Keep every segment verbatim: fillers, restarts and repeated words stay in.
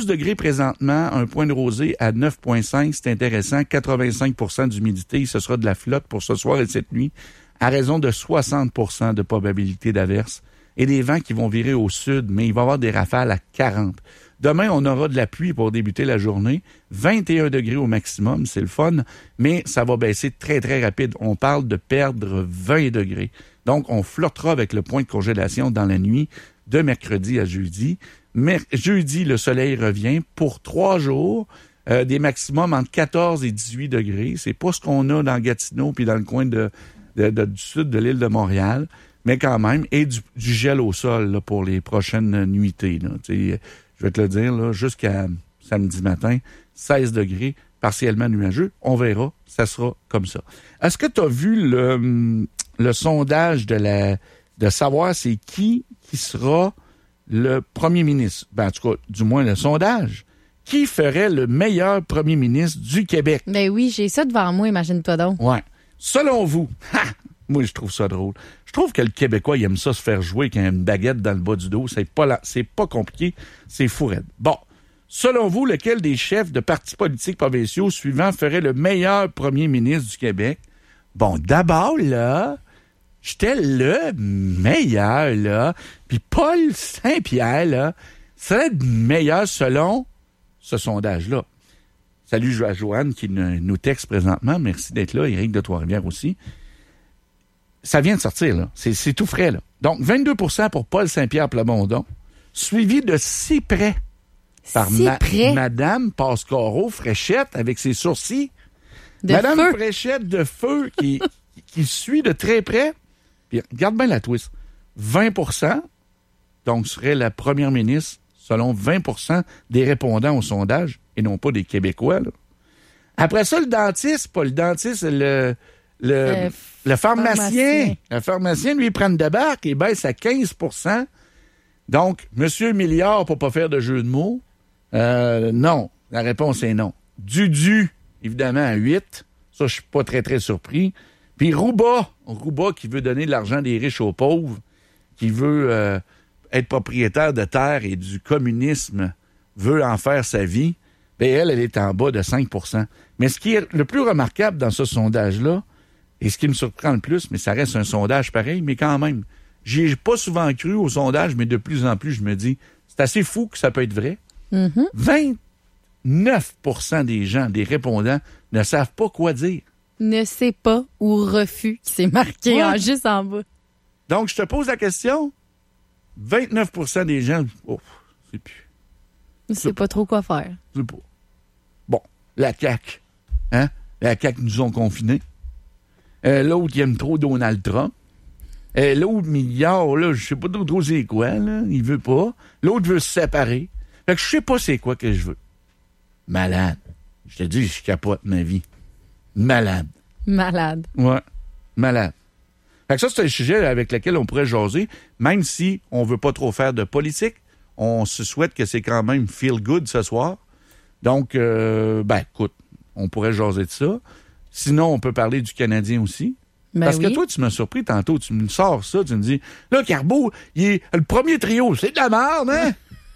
douze degrés présentement, un point de rosée à neuf virgule cinq. C'est intéressant. quatre-vingt-cinq pour cent d'humidité. Ce sera de la flotte pour ce soir et cette nuit, à raison de soixante pour cent de probabilité d'averse. Et des vents qui vont virer au sud, mais il va y avoir des rafales à quarante. Demain, on aura de la pluie pour débuter la journée. vingt et un degrés au maximum, c'est le fun, mais ça va baisser très, très rapide. On parle de perdre vingt degrés. Donc, on flottera avec le point de congélation dans la nuit de mercredi à jeudi. Mais jeudi, le soleil revient pour trois jours, euh, des maximums entre quatorze et dix-huit degrés. C'est pas ce qu'on a dans Gatineau puis dans le coin de, de, de, du sud de l'île de Montréal, mais quand même, et du, du gel au sol là, pour les prochaines nuitées. Là. Je vais te le dire, là, jusqu'à samedi matin, seize degrés, partiellement nuageux. On verra, ça sera comme ça. Est-ce que tu as vu le, le sondage de la de savoir c'est qui qui sera le premier ministre? Ben, en tout cas, du moins le sondage. Qui ferait le meilleur premier ministre du Québec? Ben oui, j'ai ça devant moi, imagine-toi donc. Ouais. Selon vous, ha! Moi, je trouve ça drôle. Je trouve que le Québécois, il aime ça se faire jouer quand il y a une baguette dans le bas du dos. C'est pas là, c'est pas compliqué, c'est fou raide. Bon. Selon vous, lequel des chefs de partis politiques provinciaux suivants ferait le meilleur premier ministre du Québec? Bon, d'abord, là, j'étais le meilleur, là. Puis Paul Saint-Pierre, là, serait le meilleur selon ce sondage-là. Salut à Joanne qui nous texte présentement. Merci d'être là. Éric de Trois-Rivières aussi. Ça vient de sortir, là. C'est, c'est tout frais, là. Donc, vingt-deux pour cent pour Paul Saint-Pierre Plamondon, suivi de si près par si ma- près. Madame Pascaro Fréchette avec ses sourcils. De Madame feu. Fréchette de feu qui, qui suit de très près. Puis, regarde bien la twist. vingt pour cent, donc, serait la première ministre selon vingt pour cent des répondants au sondage et non pas des Québécois, là. Après ça, le dentiste, pas le dentiste, le... Le, Euh, le pharmacien, pharmacien. le pharmacien, lui, prend de barque et baisse à quinze pour cent. Donc, Monsieur Milliard, pour pas faire de jeu de mots, euh, non. La réponse est non. Dudu, évidemment, à huit. Ça, je suis pas très, très surpris. Puis Rouba, Rouba qui veut donner de l'argent des riches aux pauvres, qui veut euh, être propriétaire de terre et du communisme, veut en faire sa vie. Bien, elle, elle est en bas de cinq pour cent. Mais ce qui est le plus remarquable dans ce sondage-là, et ce qui me surprend le plus, mais ça reste un sondage pareil, mais quand même, j'y ai pas souvent cru au sondage, mais de plus en plus, je me dis, c'est assez fou que ça peut être vrai. Mm-hmm. vingt-neuf pour cent des gens, des répondants, ne savent pas quoi dire. Ne sait pas ou refus qui s'est marqué Ouais. en, juste en bas. Donc, je te pose la question, vingt-neuf pour cent des gens, oh, c'est plus, Ne sait pas trop quoi faire. c'est pas. Bon, la C A Q, hein? La C A Q nous ont confinés. Euh, l'autre, il aime trop Donald Trump. Euh, l'autre, milliard, là, je sais pas trop, trop c'est quoi, là. Il veut pas. L'autre veut se séparer. Fait que je sais pas c'est quoi que je veux. Malade. Je te dis, je capote ma vie. Malade. Malade. Ouais. Malade. Fait que ça, c'est un sujet avec lequel on pourrait jaser, même si on veut pas trop faire de politique. On se souhaite que c'est quand même feel good ce soir. Donc, euh, ben, écoute, on pourrait jaser de ça. Sinon, on peut parler du Canadien aussi. Ben Parce oui. que toi, tu m'as surpris tantôt. Tu me sors ça, tu me dis, là, Carbeau, il est le premier trio, c'est de la merde, hein?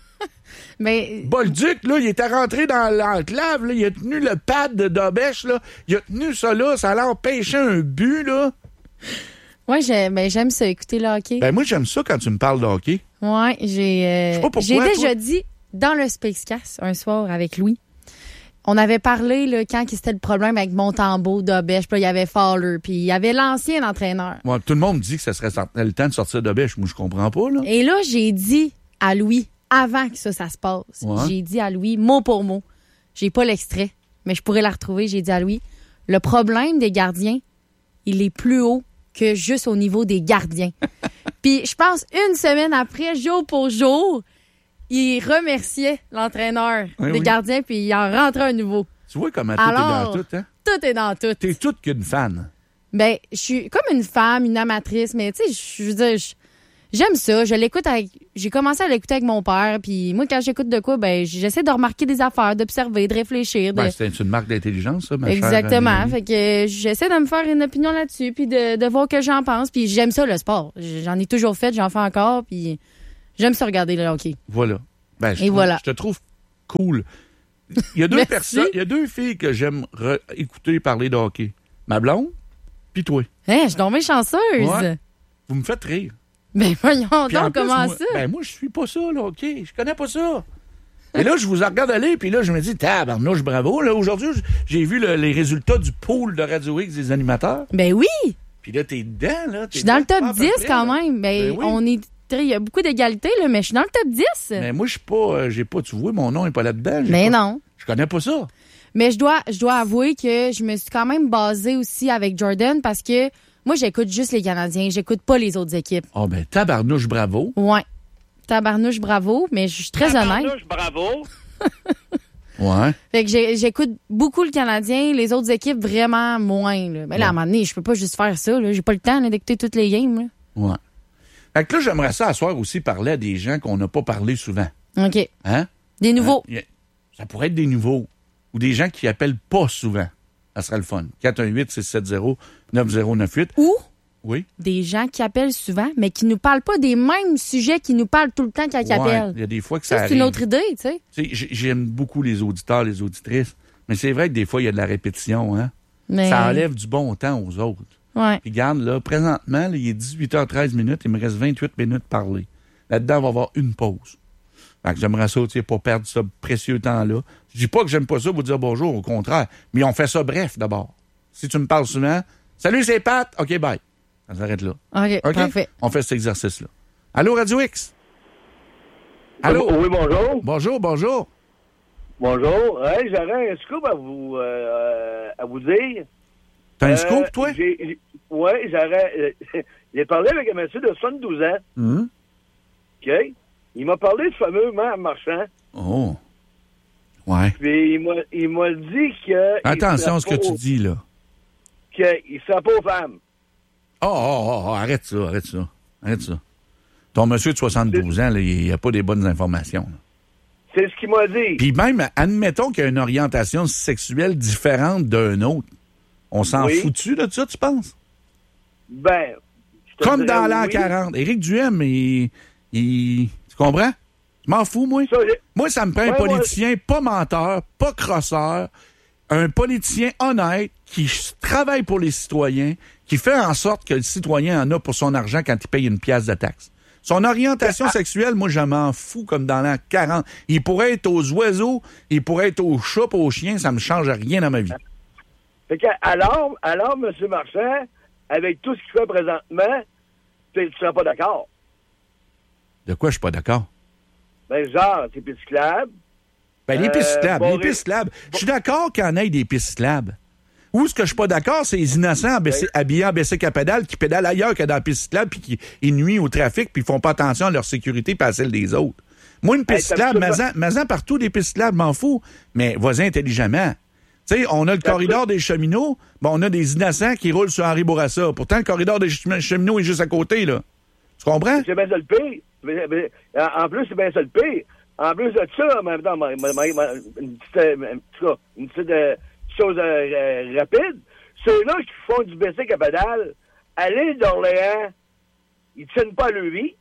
Mais Bolduc, là, il était rentré dans l'enclave, là, il a tenu le pad de Dobèche, là, il a tenu ça là, ça allait empêcher un but, là. ouais, j'ai- ben, j'aime ça, écouter le hockey. Ben, moi, j'aime ça quand tu me parles de hockey. Ouais, j'ai euh, Je sais pas pourquoi, j'ai déjà toi. dit dans le Spacecast un soir avec Louis. On avait parlé là, quand c'était le problème avec Montembeault, Dobèche, puis là, il y avait Fowler, puis il y avait l'ancien entraîneur. Ouais, tout le monde dit que ça serait le temps de sortir Dobèche. Moi, je comprends pas, là. Et là, j'ai dit à Louis, avant que ça, ça se passe, Ouais. j'ai dit à Louis, mot pour mot, j'ai pas l'extrait, mais je pourrais la retrouver, j'ai dit à Louis, le problème des gardiens, il est plus haut que juste au niveau des gardiens. Puis je pense une semaine après, jour pour jour, il remerciait l'entraîneur Oui, des oui. gardiens, puis il en rentrait un nouveau. Tu vois comment tout Alors, est dans tout, hein? Tout est dans tout. T'es toute qu'une fan. Ben, je suis comme une femme, une amatrice, mais tu sais, je veux dire, je- j'aime ça. Je l'écoute avec. J'ai commencé à l'écouter avec mon père, puis moi, quand j'écoute de quoi, ben, j'essaie de remarquer des affaires, d'observer, de réfléchir. De... Ben, c'est une marque d'intelligence, ça, ma chère Exactement. Amélie. Fait que euh, j'essaie de me faire une opinion là-dessus, puis de, de voir que j'en pense. Puis j'aime ça, le sport. J'en ai toujours fait, j'en fais encore, puis j'aime ça regarder le hockey. Voilà. Ben, je Et trouve- voilà. Je te trouve cool. Il y a deux Merci. personnes, il y a deux filles que j'aime re- écouter parler de hockey. Ma blonde, puis toi. Hein, je suis tombée chanceuse. Ouais. Vous me faites rire. Ben voyons Puis en donc, plus, comment moi, ça? Ben moi, je suis pas ça, là, OK? Je connais pas ça. Et là, je vous regarde aller, puis là, je me dis, tabarnouche, bravo. Là, aujourd'hui, j'ai vu le- les résultats du pool de Radio X des animateurs. Ben oui! Puis là, t'es dedans, là. Je suis dans le top à peu dix près, quand là. même. Ben, Ben oui. on est très- il y a beaucoup d'égalité, là, mais je suis dans le top dix. Mais moi, je suis pas, euh, j'ai pas, tu vois, mon nom est pas là-dedans. J'ai Mais pas- non. Je connais pas ça. Mais je dois, je dois avouer que je me suis quand même basée aussi avec Jordan parce que moi, j'écoute juste les Canadiens. J'écoute pas les autres équipes. Ah, oh, ben, tabarnouche, bravo. Ouais. Tabarnouche, bravo, mais je suis très honnête. Tabarnouche, bravo. Ouais. Fait que j'ai- j'écoute beaucoup le Canadien, les autres équipes vraiment moins. Là. Mais là, à un moment donné, je peux pas juste faire ça. Là. J'ai pas le temps là, d'écouter toutes les games. Là. Ouais. Fait que là, j'aimerais ça, à soir aussi, parler à des gens qu'on n'a pas parlé souvent. OK. Hein? Des nouveaux. Hein? Ça pourrait être des nouveaux. Ou des gens qui appellent pas souvent. Ça serait le fun. quatre un huit, six sept zéro, neuf zéro neuf huit. Ou Oui. des gens qui appellent souvent, mais qui nous parlent pas des mêmes sujets qu'ils nous parlent tout le temps quand ils Ouais, appellent. il y a des fois que ça, Ça, c'est arrive. une autre idée, tu sais. Tu sais, j'ai- j'aime beaucoup les auditeurs, les auditrices. Mais c'est vrai que des fois, il y a de la répétition. Hein? Mais... Ça enlève du bon temps aux autres. Ouais. Puis regarde, là, présentement, là, il est dix-huit heures treize minutes. Il me reste vingt-huit minutes à parler. Là-dedans, on va avoir une pause. Fait que j'aimerais ça, tu sais, pas perdre ce précieux temps-là. Je dis pas que j'aime pas ça vous dire bonjour, au contraire. Mais on fait ça bref, d'abord. Si tu me parles souvent, salut, c'est Pat. OK, bye. Ça s'arrête là. OK, OK? parfait. On fait cet exercice-là. Allô, Radio X? Allô? Oui, bonjour. Bonjour, bonjour. Bonjour. Hey, j'aurais un scoop à vous, euh, à vous dire. T'as un Euh, scoop, toi? j'ai- j'ai- Oui, j'aurais... euh, j'ai parlé avec un monsieur de soixante-douze ans. Hum? OK? Il m'a parlé du fameux maire marchand. Oh. Ouais. Puis il m'a, il m'a dit que... Attention à ce que tu dis. dis, là. Qu'il ne sera pas aux femmes. Oh, oh, oh, oh, arrête ça, arrête ça. Arrête ça. Ton monsieur de soixante-douze ans, là, il n'y a pas des bonnes informations. là. C'est ce qu'il m'a dit. Puis même, admettons qu'il y a une orientation sexuelle différente d'un autre. On s'en Oui. fout-tu de ça, tu penses? Ben... je te Comme dirais dans l'an oui. quarante. Éric Duhem, il, il... Tu comprends? Je m'en fous, moi. Ça, j'ai- Moi, ça me prend un Ouais, politicien pas menteur, pas crosseur, un politicien honnête qui s- travaille pour les citoyens, qui fait en sorte que le citoyen en a pour son argent quand il paye une pièce de taxe. Son orientation sexuelle, moi, je m'en fous comme dans l'an quarante. Il pourrait être aux oiseaux, il pourrait être aux chats, pas aux chiens, ça me change rien dans ma vie. Fait que, alors, alors, M. Marchand, avec tout ce qu'il fait présentement, tu ne seras pas d'accord. De quoi je suis pas d'accord? Ben, genre, c'est pistes cyclables. Ben, les Euh, pistes cyclables, bon, les pistes cyclables. Je suis d'accord qu'il y en ait des pistes cyclables. Où ce que je suis pas d'accord, c'est les innocents abaissés- habillés en bicycle à pédale qui pédalent ailleurs que dans la piste cyclable puis qui ils nuisent au trafic puis ils font pas attention à leur sécurité et à celle des autres. Moi, une piste Hey, t'as cyclable, absolument- mais en partout des pistes cyclables, m'en fous. Mais vas-y intelligemment. Tu sais, on a le T'as corridor des cheminots, ben on a des innocents qui roulent sur Henri Bourassa. Pourtant, le corridor des chem- cheminots est juste à côté, là. Tu comprends? C'est bien ça le pire. Mais- mais- En en plus, c'est bien ça le pire. En plus de ça, en même temps, ma- ma- ma- ma- une petite, euh, en tout cas, une petite euh, chose euh, euh, rapide. Ceux-là qui font du bicycle à pédale, à l'île d'Orléans, ils ne tiennent pas à leur vie.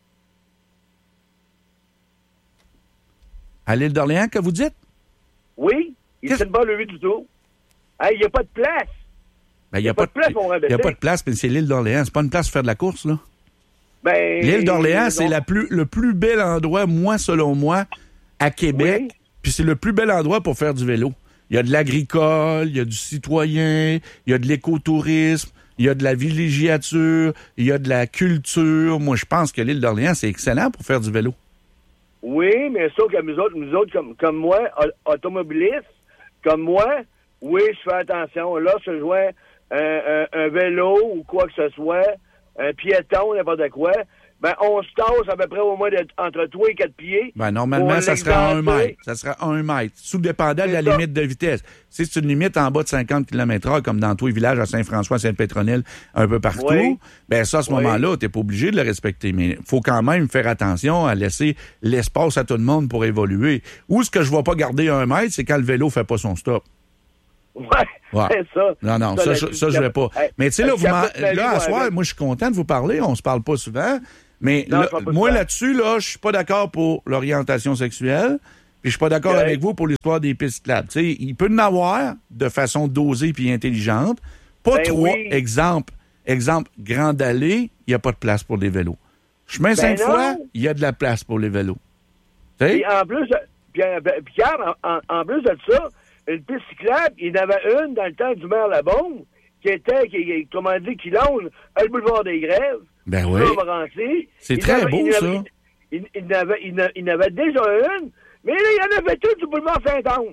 À l'île d'Orléans, que vous dites? Oui, ils ne Qu'est-ce- tiennent pas à leur vie du tout. Hey, il n'y a pas de place. Ben, il n'y a, pas de place pour un Il n'y a bicycle. pas de place, mais c'est l'île d'Orléans. C'est pas une place pour faire de la course, là. Ben, L'île d'Orléans, c'est non. la plus, le plus bel endroit, moi, selon moi, à Québec. Oui. Puis c'est le plus bel endroit pour faire du vélo. Il y a de l'agricole, il y a du citoyen, il y a de l'écotourisme, il y a de la villégiature, il y a de la culture. Moi, je pense que l'île d'Orléans, c'est excellent pour faire du vélo. Oui, mais sauf que nous autres, nous autres comme, comme moi, au- automobilistes, comme moi, oui, je fais attention. Là, je joins un, un, un vélo ou quoi que ce soit, un piéton, n'importe quoi, ben on se tasse à peu près au moins de- entre toi et quatre pieds. Ben, normalement, Pour ça serait à un l'exempter. mètre. Ça serait à un mètre. Sous dépendant de la C'est ça. limite de vitesse. Si c'est une limite en bas de cinquante kilomètres heure, comme dans tous les villages à Saint-François, Saint-Pétronille, un peu partout, Oui. ben ça, à ce Oui. moment-là, t'es pas obligé de le respecter. Mais faut quand même faire attention à laisser l'espace à tout le monde pour évoluer. Où ce que je vais pas garder un mètre, c'est quand le vélo fait pas son stop. Ouais, Ouais. c'est ça. Non, non, ça, je, ça, je vais pas. Hey, Mais tu sais, là, vous capote m'en- ma vie, là, à moi, soir, avec. moi, je suis content de vous parler. On se parle pas souvent. Mais Non, là, je parle pas moi, souvent. là-dessus, là, je suis pas d'accord pour l'orientation sexuelle. Puis je suis pas d'accord Ouais. avec vous pour l'histoire des pistes cyclables. Tu sais, il peut en avoir de façon dosée puis intelligente. Pas Ben trois. oui. Exemple, exemple, Grande Allée, il n'y a pas de place pour les vélos. Chemin Ben Sainte-Foy, non. il y a de la place pour les vélos. Tu sais? Puis en plus, de- puis, euh, ben, Pierre, en, en- en plus de ça, une piste cyclable, il y en avait une dans le temps du maire Labombe, qui était, qui, qui- comment dire, qui longe le boulevard des Grèves. Ben oui. sur Montmorency. C'est Il très avait- beau, il ça. avait- Il, il, il, avait, il, a- il avait déjà une, mais là, il y en avait tout du boulevard Saint-Anne.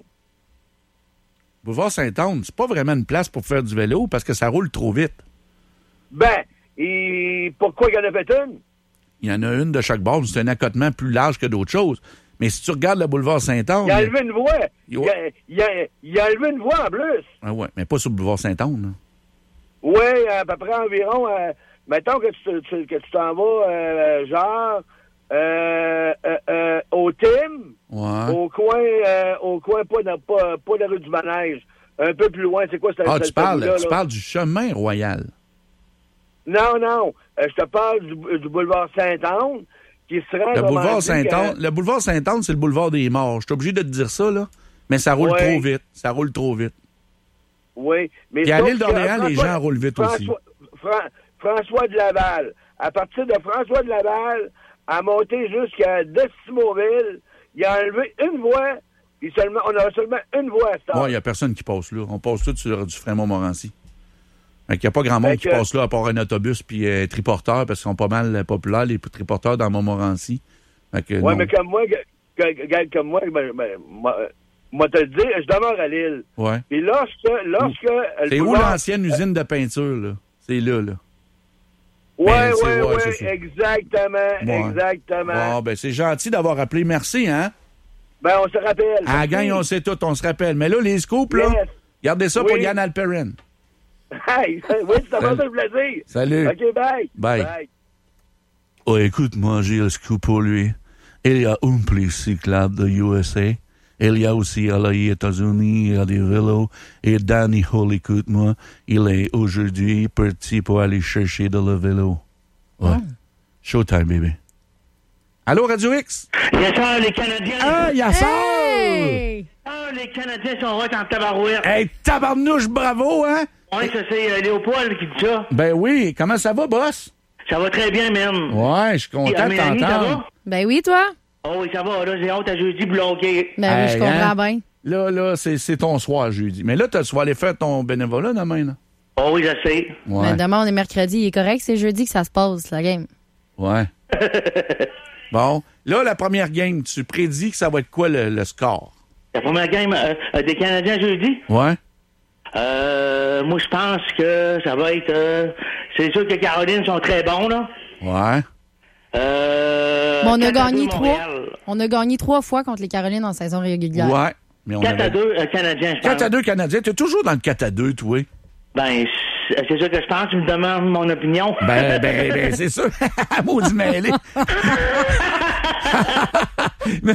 Boulevard Sainte-Anne, c'est pas vraiment une place pour faire du vélo parce que ça roule trop vite. Ben, et pourquoi il y en avait une? Il y en a une de chaque bord. C'est un accotement plus large que d'autres choses. Mais si tu regardes le boulevard Sainte-Anne... Il a enlevé une voie. Il- Il a, il a, il a enlevé une voie en plus. Ah ouais, mais pas sur le boulevard Sainte-Anne. là. Oui, à peu près environ, euh, mettons que tu te- tu que tu t'en vas, euh, genre, euh, euh, euh, au Tim, Ouais. au coin, euh, au coin, pas, dans- pas, pas de la rue du Manège, un peu plus loin, c'est quoi ce Ah, ce- tu ce parles, bout-là, tu là? parles du chemin royal. Non, non, euh, je te parle du, du boulevard Sainte-Anne, qui se rend... Le comment boulevard dire, Sainte-Anne, que- le boulevard Sainte-Anne, c'est le boulevard des morts. Je suis obligé de te dire ça, là. Mais ça roule Ouais. trop vite. Ça roule trop vite. Oui, mais... Puis à sauf l'île d'Orléans, que les François- gens roulent vite aussi. François, Fran- François de Laval. À partir de François de Laval, à monter jusqu'à Destimoville, il a enlevé une voie, puis seulement, on a seulement une voie à stop. Ouais, il n'y a personne qui passe là. On passe tout sur du Fremont-Montmorency. Fait qu'il n'y a pas grand monde Fait qui que- passe là à part un autobus puis euh, triporteurs parce qu'ils sont pas mal euh, populaires, les triporteurs dans Montmorency. Fait que Oui, non. mais comme moi, que- que- que- comme moi, ben, ben, moi, moi te le dire, je demeure à Lille. Ouais. Puis lorsque, lorsque... le C'est où boulevard- l'ancienne usine de peinture, là? C'est là, là. Oui, Ben, c'est- oui, ouais, oui, c'est ça. exactement, Ouais. exactement. Bon, ben c'est gentil d'avoir appelé. Merci, hein? Ben, on se rappelle. À la Merci. gang, on sait tout, on se rappelle. Mais là, les scoops, là, Yes. gardez ça Oui. pour Yann Alperin. Hey, oui, ça m'a fait plaisir. Salut. OK, bye. Bye. Oh, écoute, moi, j'ai le scoop pour lui. Il y a une piste cyclable de U S A. Il y a aussi à les États-Unis, il y a des vélos. Et Danny Hall, écoute-moi, il est aujourd'hui parti pour aller chercher de le vélo. Ouais. Oh. Showtime, bébé. Allô, Radio X? Yes, sir, les Canadiens. Ah, il y a ça! Hey! Ah, les Canadiens sont hot en tabarouette. Hey, tabarnouche, bravo, hein? Oui, ça, c'est euh, Léopold qui dit ça. Ben oui, comment ça va, boss? Ça va très bien, man. Ouais, je suis Et, content euh, de Mélanie, ça t'entendre. va? Ben oui, toi? Oh oui, ça va. Là, j'ai hâte à jeudi bloqué. Ben oui, je Hey, comprends hein? bien. Là, là, c'est, c'est ton soir jeudi. Mais là, t'as- tu vas aller faire ton bénévolat demain, là? Oh oui, je sais. Ouais. Mais demain, on est mercredi. Il est correct, c'est jeudi que ça se passe, la game. Ouais. Bon. Là, la première game, tu prédis que ça va être quoi le, le score? La première game euh, euh, des Canadiens jeudi? Ouais. Euh, moi, je pense que ça va être... euh, c'est sûr que Caroline sont très bons, là. Ouais. Euh, Mais on a quatre à gagné deux, trois. Montréal. On a gagné trois fois contre les Carolines en saison régulière. Ouais. Mais on quatre à avait... deux euh, Canadiens, je pense. quatre à deux Canadiens. T'es toujours dans le quatre à deux, toi. Ben, c'est c'est ça que je pense. Tu me demandes mon opinion. Ben, ben, ben, c'est ça. Maudit mêlé. Mais,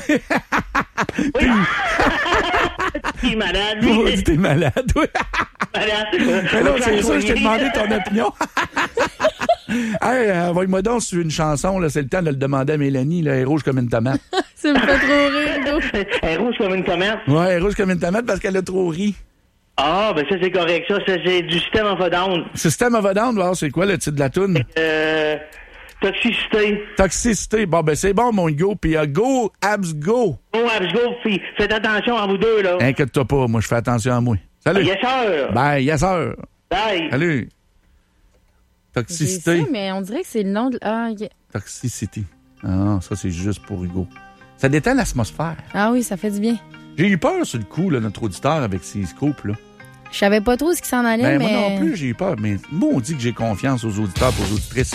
Il est malade, lui. maudit, t'es malade, oui. Malade. Mais non, c'est ça, je t'ai demandé ton opinion. Hey, envoie-moi donc sur une chanson, là, c'est le temps de le demander à Mélanie, là, elle est rouge comme une tomate. Ça me fait trop rire, Hugo. Elle est rouge comme une tomate. Ouais, elle est rouge comme une tomate parce qu'elle a trop ri. Ah, ben ça, c'est correct. Ça, ça, c'est du système of a down. System of a Down, wow, c'est quoi le titre de la toune? Euh, toxicité. Toxicité. Bon, ben c'est bon, mon Hugo. Puis euh, go, abs, go. Oh, Abs, go, puis faites attention à vous deux, là. Inquiète-toi pas, moi, je fais attention à moi. Salut. Yes, sir. Bye, yes, sir. Bye. Salut. J'ai Toxicité. ça, mais on dirait que c'est le nom de... Ah, ok. Toxicity. Ah, ça, c'est juste pour Hugo. Ça détend l'atmosphère. Ah oui, ça fait du bien. J'ai eu peur sur le coup, là, notre auditeur, avec ses scoops, là. Je savais pas trop ce qui s'en allait, Ben, mais... moi non plus, j'ai eu peur. Mais moi, on dit que j'ai confiance aux auditeurs et aux auditrices.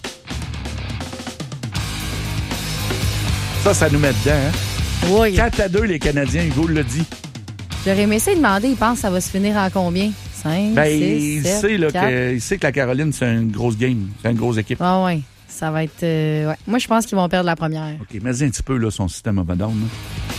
Ça, ça nous met dedans, hein? Oui. quatre à deux, les Canadiens, Hugo l'a dit. J'aurais aimé ça demander, il pense que ça va se finir à combien? cinq, Ben, six, il, sept, sait, là, quatre. que, il sait que la Caroline, c'est une grosse game. C'est une grosse équipe. Ah ouais, ça va être... euh, ouais. Moi, je pense qu'ils vont perdre la première. OK, mets un petit peu, là, son système of a down, là.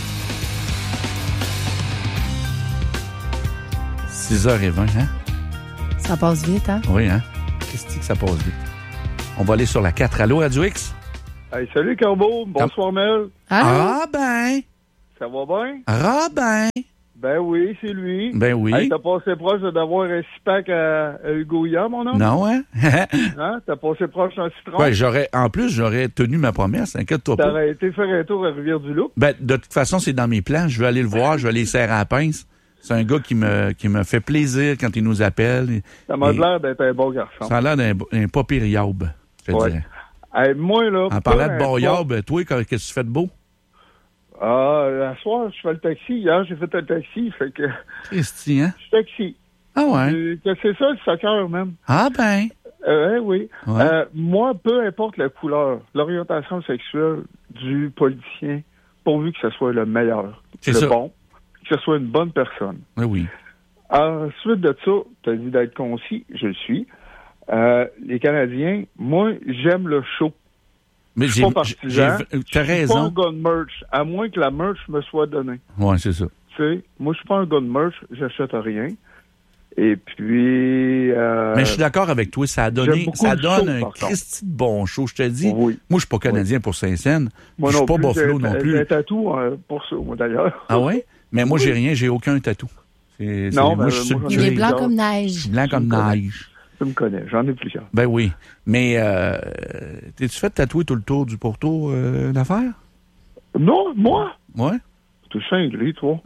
six heures vingt, hein? Ça passe vite, hein? Oui, hein? Qu'est-ce que ça passe vite? On va aller sur la quatre. Allô, Radio X? Hey, salut, Corbeau. Bonsoir, Mel. Allô? Ah, ben! Ça va bien? Robin! Ben oui, c'est lui. Ben oui. Hey, t'as passé proche d'avoir un six-pack à, à Hugo hier, mon homme? Non, hein? Hein? T'as passé proche d'un citron? Ouais, j'aurais, en plus, j'aurais tenu ma promesse, inquiète-toi pas. T'aurais été faire un tour à Rivière-du-Loup? Ben, de toute façon, c'est dans mes plans. Je veux aller le voir, je vais aller serrer à la pince. C'est un gars qui me, qui me fait plaisir quand il nous appelle. Ça m'a Et l'air d'être un bon garçon. Ça a l'air d'un, d'un pas pire yaube, je te Ouais. dirais. Hey, moi, là... En parlant de peu bon importe- yaube, toi, qu'est-ce que tu fais de beau? Ah, la soir, je fais le taxi. Hier, j'ai fait le taxi, fait que... Christy, hein? Je suis taxi. Ah ouais? Euh, que c'est ça, le soccer, même. Ah ben! Euh, oui. Ouais. Euh, moi, peu importe la couleur, l'orientation sexuelle du politicien, pourvu que ce soit le meilleur, C'est le ça. bon, que ce soit une bonne personne. Oui, oui. Ensuite de ça, tu as dit d'être concis, je le suis. Euh, les Canadiens, moi, j'aime le show. Mais Je j'ai, suis pas j'ai, partisan. j'ai- t'as Je suis pas un raison. gars de merch, à moins que la merch me soit donnée. Ouais, c'est ça. Tu sais, moi, je suis pas un gars de merch, j'achète rien. Et puis... Euh, Mais je suis d'accord avec toi, ça a donné, j'aime beaucoup ça le donne show, un par contre. Christy de bon show. Je te dis, Oui. moi, je suis pas Canadien pour Saint-Saëns. Moi Je suis non pas plus, Buffalo j'ai- non plus. J'ai un tatou euh, pour ça, moi, d'ailleurs. Ah ouais? Mais moi, j'ai Oui. rien, j'ai aucun tatou. C'est, c'est- Non, moi, ben, je suis sur moi, le j'en Il ai est cuir. blanc bizarre. comme Je neige. suis blanc comme Tu me connais. neige. Tu me connais, j'en ai plusieurs. Ben oui. Mais, euh, t'es-tu fait tatouer tout le tour du pourtour, euh, l'affaire? Non, moi? Ouais? T'es cinglé, toi.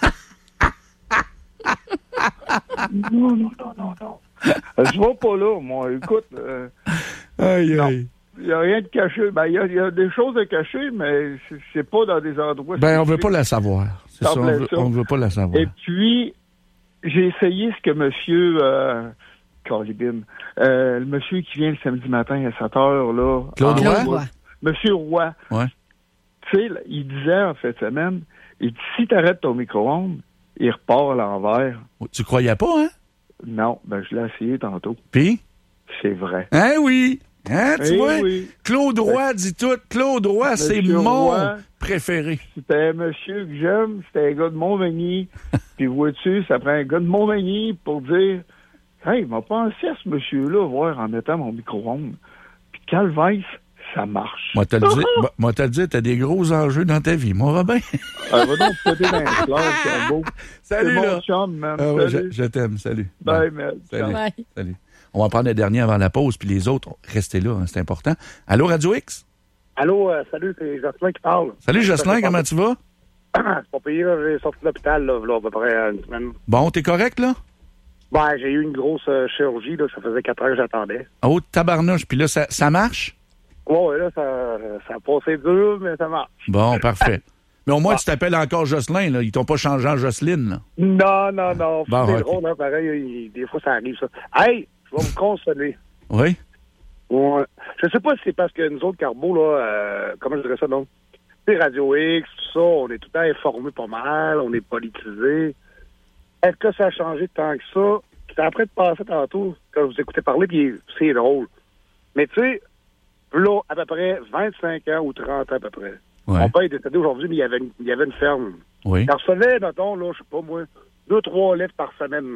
non, non, non, non, non. Euh, Je vais pas là, moi. Écoute, euh, Aïe, Non. aïe. il n'y a rien de caché. Ben, il y, a- il y a des choses à cacher, mais c'est- c'est pas dans des endroits... Ben, on veut spécifiques. pas la savoir. C'est Ça ça, on plaît veut, ça. on veut pas la savoir. Et puis, j'ai essayé ce que monsieur... Euh, Carlibine, euh, le monsieur qui vient le samedi matin à sept heures, là... Claude en- Roy? Claude Roy. Monsieur Roy. Ouais. Tu sais, là, il disait en fait semaine, il dit, si t'arrêtes ton micro-ondes, il repart à l'envers. Tu croyais pas, hein? Non, ben je l'ai essayé tantôt. Puis? C'est vrai. Hein, oui. Hein, tu Eh vois? oui. Claude Roy dit tout. Claude Roy, c'est Monsieur mon Roy. préféré. C'était un monsieur que j'aime, c'était un gars de Montmagny. Puis vois-tu, ça prend un gars de Montmagny pour dire, hey, il m'a pensé à ce monsieur-là, voir en mettant mon micro-ondes. Puis Calvaise, ça marche. Moi, te le dire, moi, moi, te le dire, t'as des gros enjeux dans ta vie, mon Robin. Ah, va donc péter dans les fleurs, c'est beau. Salut, c'est là. mon chum, man. Ah ouais, Salut. je, je t'aime. Salut. Bye, Bye. man. Salut. Bye. Salut. On va prendre le dernier avant la pause, puis les autres, restez là, hein, c'est important. Allô, Radio X? Allô, euh, salut, c'est Jocelyn qui parle. Salut, Jocelyn, comment tu vas? C'est pas payé, là, j'ai sorti de l'hôpital, là, là, à peu près euh, une semaine. Bon, t'es correct, là? Ben, j'ai eu une grosse euh, chirurgie, là, ça faisait quatre heures que j'attendais. Oh, tabarnouche. Puis là, ça, ça marche? Ouais, ouais, là, ça, ça a passé dur, mais ça marche. Bon, parfait. Mais au moins, tu t'appelles encore Jocelyn, là. Ils t'ont pas changé en Jocelyne, là. Non, non, non. Bon, c'est ok. drôle, hein, pareil, il- des fois, ça arrive, ça. Hey, je vais vous consoler. Oui? Ouais. Je sais pas si c'est parce que nous autres, Carbo, là, euh, comment je dirais ça, non? Tu sais, Radio X, tout ça, on est tout le temps informés pas mal, on est politisés. Est-ce que ça a changé tant que ça? C'était après de passer tantôt, quand je vous écoutais parler, puis c'est drôle. Mais tu sais, là, à peu près vingt-cinq ans ou trente ans à peu près. Ouais. Mon père est décédé aujourd'hui, mais il y avait une, il y avait une ferme. Oui. Il recevait, mettons, là, je sais pas moi, deux, trois lettres par semaine.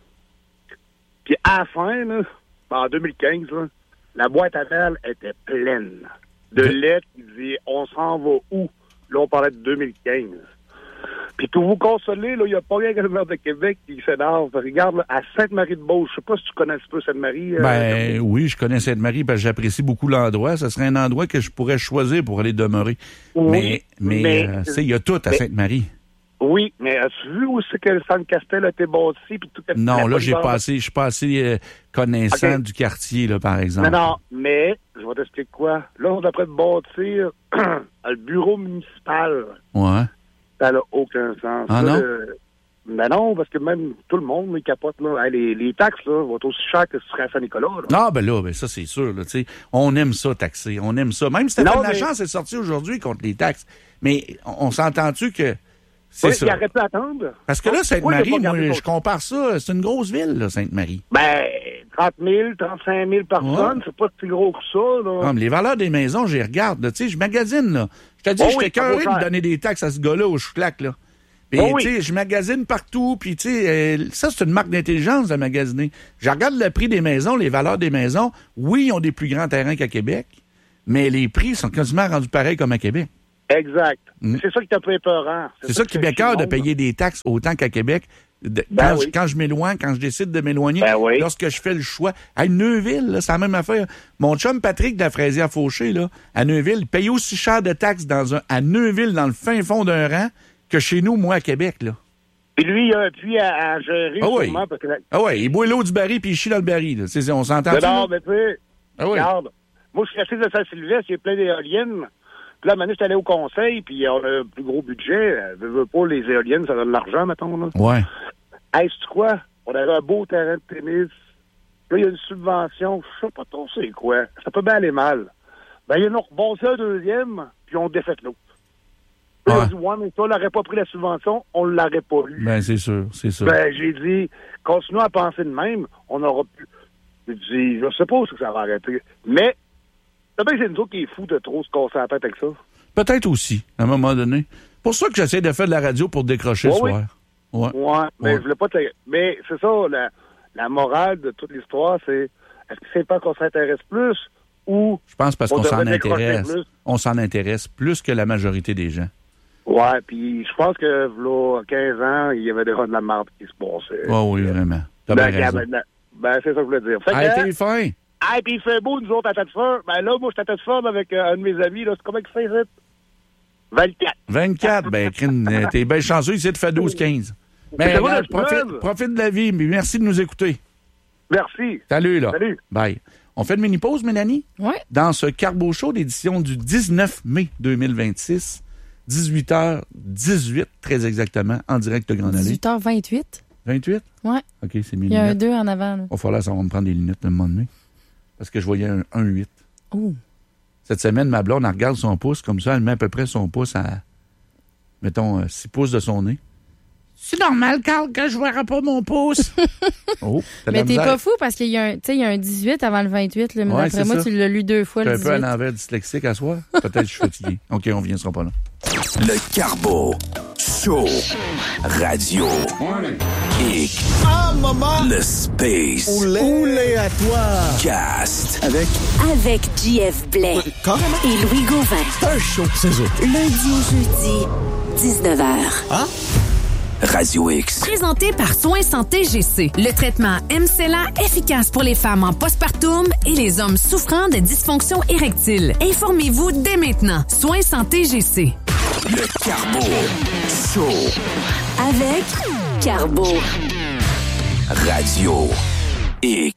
Puis à la fin, là, en deux mille quinze, là, la boîte à mail était pleine de De- lettres qui disaient « On s'en va où? » Là, on parlait de deux mille quinze. Puis pour vous consoler, là, il n'y a pas rien que le maire de Québec qui s'énerve. Regarde, là, à Sainte-Marie-de-Beauce, je sais pas si tu connais un petit peu Sainte-Marie. euh, Ben oui, je connais Sainte-Marie parce que j'apprécie beaucoup l'endroit. Ce serait un endroit que je pourrais choisir pour aller demeurer. Oui, mais mais, mais- euh, tu sais, il y a tout à mais- Sainte-Marie. Oui, mais as-tu vu où c'est que le centre Castel a été bâti? Puis tout Non, là, j'ai pas passé, je suis pas assez euh, connaissant Ok. du quartier, là, par exemple. Non, non, mais, je vais t'expliquer quoi. Là, on est en train de bâtir le bureau municipal. Ouais. Ça n'a aucun sens. Ah, Là, non? le- Ben non, parce que même tout le monde, il capote, là. Hey, les, les taxes, là, vont être aussi chères que ce serait à Saint-Nicolas, là. Ah, ben là, ben ça, c'est sûr, là, tu sais. On aime ça, taxer. On aime ça. Même Stéphane Non, mais- Lachance est sorti aujourd'hui contre les taxes. Mais on, on s'entend-tu que c'est Oui, ça? il aurait pu attendre. Parce que là, Pourquoi Sainte-Marie, il a pas moi, gardé je son- compare ça, c'est une grosse ville, là, Sainte-Marie. Ben, trente mille, trente-cinq mille personnes, Ouais. c'est pas si gros que ça, là. Ah, mais les valeurs des maisons, j'y regarde, là, tu sais, je magasine, là. Je te dis, Oh je oui, j'étais ça vaut curieux de cher. donner des taxes à ce gars-là au chouclac, là. Puis, Oh oui. tu sais, je magasine partout, puis, tu sais, euh, ça, c'est une marque d'intelligence de magasiner. Je regarde le prix des maisons, les valeurs des maisons. Oui, ils ont des plus grands terrains qu'à Québec, mais les prix sont quasiment rendus pareils comme à Québec. Exact. Mm. C'est ça qui t'a fait peurant. C'est ça qui m'écoeure de payer des taxes autant qu'à Québec. De, Ben quand, oui. je, quand je m'éloigne, quand je décide de m'éloigner, Ben oui. lorsque je fais le choix. À Neuville, là, c'est la même affaire. Mon chum Patrick de la Fraisière Fauché, là, à Neuville, paye aussi cher de taxes dans un, à Neuville, dans le fin fond d'un rang, que chez nous, moi, à Québec, là. Puis lui, il a un puits à, à gérer, Ah oui. sûrement, parce que... La... Ah ouais, il boit l'eau du baril puis il chie dans le baril, là. C'est, on s'entend Mais non, mais tu sais, Ah oui. regarde, moi, je suis resté de Saint-Sylvestre, il y a plein d'éoliennes. Puis là, maintenant, je suis allé au conseil, puis on a un plus gros budget. Je veux pas, les éoliennes, ça donne de l'argent, mettons, là. Ouais. Hey, sais-tu quoi? On avait un beau terrain de tennis. Là, il y a une subvention. Je sais pas trop c'est quoi. Ça peut bien aller mal. Ben, ils ont rebondi un deuxième, puis on défait l'autre. Puis Ouais. ils ont dit, ouais, mais toi, on n'aurait pas pris la subvention, on l'aurait pas eu. Ben, c'est sûr, c'est sûr. Ben, j'ai dit, continuons à penser de même, on aura pu. J'ai dit, je sais pas où c'est que ça va arrêter. Mais, c'est bien que c'est nous autres qui est fou de trop se casser la tête avec ça. Peut-être aussi, à un moment donné. Pour ça que j'essaie de faire de la radio pour décrocher Ouais, ce oui. soir. Ouais. Ouais, mais Ouais. je voulais pas te... Mais c'est ça, la, la morale de toute l'histoire, c'est est-ce que c'est pas qu'on s'intéresse plus ou... Je pense parce On qu'on s'en devrait décrocher intéresse. plus. On s'en intéresse plus que la majorité des gens. Ouais, puis je pense que là, quinze ans, il y avait déjà de la merde qui se passait. Oh oui, vraiment. T'as Ben, bien raison. ben, ben, ben, c'est ça que je voulais dire. Fait Ah, que, t'es fin. hey, puis il fait beau, nous autres, à Tête-Fort. Ben là, moi, je suis à Tête-Fort avec euh, un de mes amis, là. C'est comment il fait, ça? vingt-quatre. vingt-quatre, ben, crine, euh, t'es bien chanceux, ici de faire douze quinze. Ben, C'est vrai, regarde, je profite, lève. profite de la vie, mais merci de nous écouter. Merci. Salut, là. Salut. Bye. On fait une mini-pause, Mélanie? Ouais. Dans ce Carbo Show d'édition du dix-neuf mai deux mille vingt-six, dix-huit heures dix-huit, très exactement, en direct de Grande Allée. dix-huit heures vingt-huit. vingt-huit? Ouais. OK, c'est mes Il y a un lunettes. deux en avant. Là. Il va falloir, ça va me prendre des lunettes à un moment donné. Parce que je voyais un un huit. Oh. Cette semaine, ma blonde, elle regarde son pouce, comme ça, elle met à peu près son pouce à, mettons, six pouces de son nez. C'est normal, Carl, que je ne verrai pas mon pouce. oh, t'as de Mais la t'es misère. pas fou parce qu'il y a un, tu sais, il y a un dix-huit avant le vingt-huit. Là, mais Ouais, d'après c'est moi, ça. tu l'as lu deux fois, Je le suis un peu à dix-huit. l'envers dyslexique à soir. Peut-être que je suis fatigué. OK, on vient, ce sera pas là. Le Carbo Show Radio X. Ah, maman! Le Space Oulé à toi! Cast. Avec Avec J F Blais carrément et Louis Gauvin. un show, c'est ça. Lundi au jeudi, dix-neuf heures. Hein? Radio X. Présenté par Soins Santé G C. Le traitement M C L A efficace pour les femmes en postpartum et les hommes souffrant de dysfonction érectile. Informez-vous dès maintenant. Soins Santé G C. Le Carbo Show Avec Carbo. Radio X.